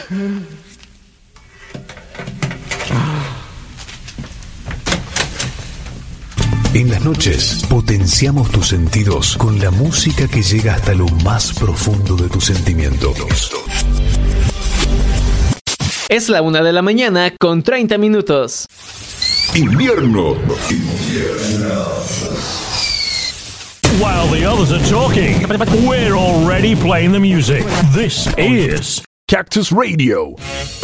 En las noches potenciamos tus sentidos con la música que llega hasta lo más profundo de tus sentimientos. Es la 1 de la mañana con 30 minutos. Invierno. While the others are talking, we're already playing the music. This is Cactus Radio.